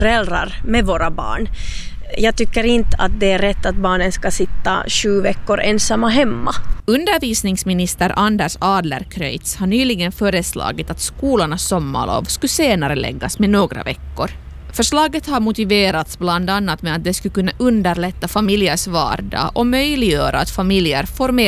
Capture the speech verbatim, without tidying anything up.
föräldrar med våra barn. Jag tycker inte att det är rätt att barnen ska sitta sju veckor ensamma hemma. Undervisningsminister Anders Adlercreutz har nyligen föreslagit att skolornas sommarlov skulle senare läggas med några veckor. Förslaget har motiverats bland annat med att det skulle kunna underlätta familjers vardag och möjliggöra att familjer får mer